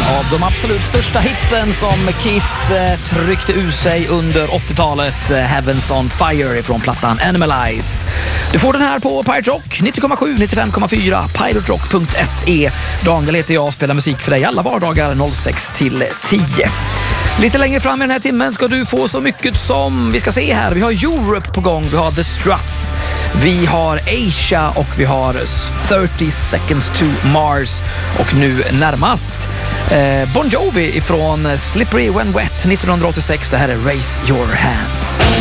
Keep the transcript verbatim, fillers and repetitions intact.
av de absolut största hitsen som Kiss eh, tryckte ur sig under åttiotalet. eh, Heavens on Fire från plattan Animalize. Du får den här på Pirate Rock nittio komma sju, nittiofem komma fyra, piratrock punkt se. Daniel heter jag och spelar musik för dig alla vardagar sex till tio. Lite längre fram i den här timmen ska du få så mycket som vi ska se här. Vi har Europe på gång, vi har The Struts, vi har Asia och vi har thirty seconds to Mars. Och nu närmast eh, Bon Jovi ifrån Slippery When Wet nittonhundraåttiosex. Det här är Raise Your Hands.